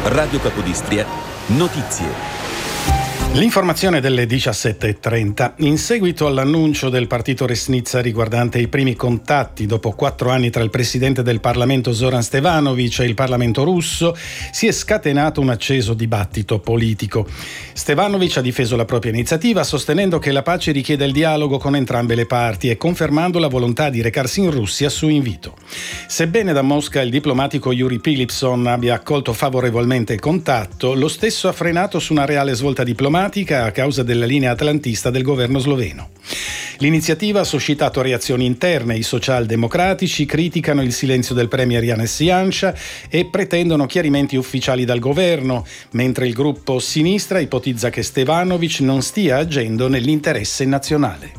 Radio Capodistria, notizie. L'informazione delle 17.30. In seguito all'annuncio del partito Resnica riguardante i primi contatti dopo 4 anni tra il presidente del Parlamento Zoran Stevanović e il Parlamento russo, si è scatenato un acceso dibattito politico. Stevanović ha difeso la propria iniziativa sostenendo che la pace richiede il dialogo con entrambe le parti e confermando la volontà di recarsi in Russia su invito. Sebbene da Mosca il diplomatico Yuri Pilipson abbia accolto favorevolmente il contatto, lo stesso ha frenato su una reale svolta diplomatica a causa della linea atlantista del governo sloveno. L'iniziativa ha suscitato reazioni interne. I socialdemocratici criticano il silenzio del premier Janez Janša e pretendono chiarimenti ufficiali dal governo, mentre il gruppo sinistra ipotizza che Stevanović non stia agendo nell'interesse nazionale.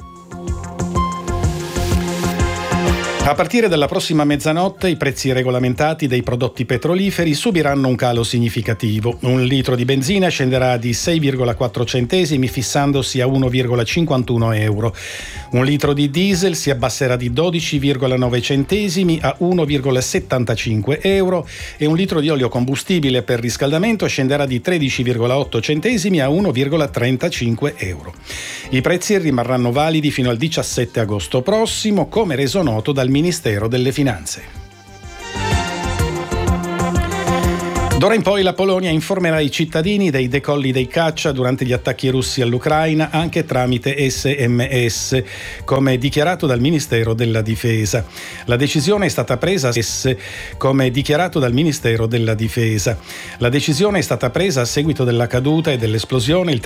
A partire dalla prossima mezzanotte i prezzi regolamentati dei prodotti petroliferi subiranno un calo significativo. Un litro di benzina scenderà di 6,4 centesimi fissandosi a 1,51 euro. Un litro di diesel si abbasserà di 12,9 centesimi a 1,75 euro e un litro di olio combustibile per riscaldamento scenderà di 13,8 centesimi a 1,35 euro. I prezzi rimarranno validi fino al 17 agosto prossimo, come reso noto dal Ministero delle Finanze. D'ora in poi la Polonia informerà i cittadini dei decolli dei caccia durante gli attacchi russi all'Ucraina anche tramite SMS, come dichiarato dal Ministero della Difesa. La decisione è stata presa a seguito della caduta e dell'esplosione il